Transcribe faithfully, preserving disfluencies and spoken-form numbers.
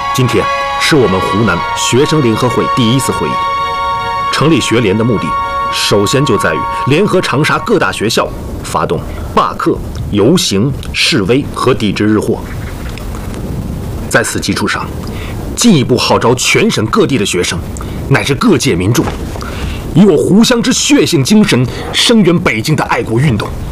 今天是我们湖南学生联合会第一次会议。成立学联的目的，首先就在于联合长沙各大学校，发动罢课、游行、示威和抵制日货。在此基础上，进一步号召全省各地的学生乃至各界民众，以我湖湘之血性精神，声援北京的爱国运动。